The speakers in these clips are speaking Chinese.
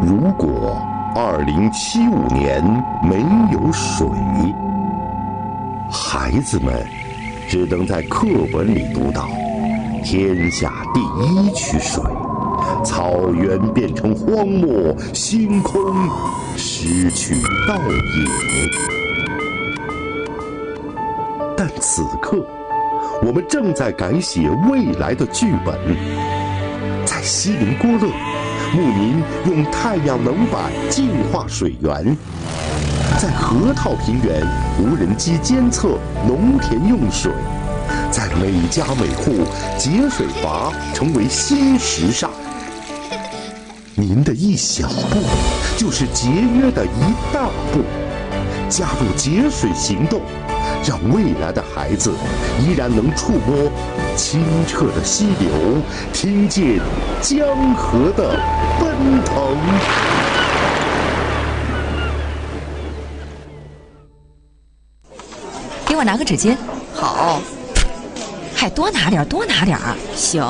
如果2075年没有水，孩子们只能在课本里读到天下第一区水，草原变成荒漠，星空失去倒影。但此刻，我们正在改写未来的剧本。在锡林郭勒，牧民用太阳能板净化水源；在河套平原，无人机监测农田用水；在每家每户，节水阀成为新时尚。您的一小步，就是节约的一大步。加入节水行动，让未来的孩子依然能触摸清澈的溪流，听见江河的奔腾。 给我拿个纸巾。 好， 还多拿点，多拿点。 行。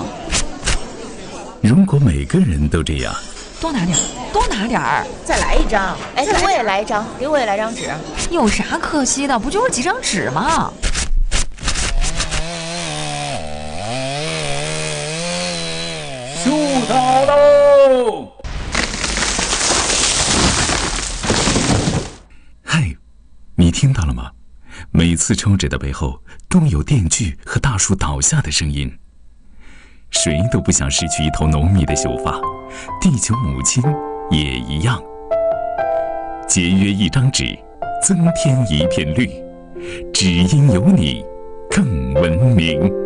如果每个人都这样， 多拿点，多拿点。 再来一张。哎，给我也来一张，给我也来张纸。 有啥可惜的？不就是几张纸吗？ 树倒喽！嗨，你听到了吗？每次抽纸的背后都有电锯和大树倒下的声音。谁都不想失去一头浓密的秀发，地球母亲也一样。节约一张纸，增添一片绿，只因有你更文明。